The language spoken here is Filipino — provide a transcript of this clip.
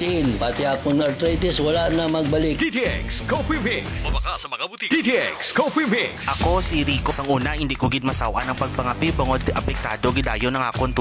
bitin. Pati akong arthritis, wala na magbalik. DTX Coffee Mix. Mabaka sa mga butik. DTX Coffee Mix. Ako si Rico. Sang una, hindi ko gid masawa ng pagpangapi bangod apektado gidayon ng akong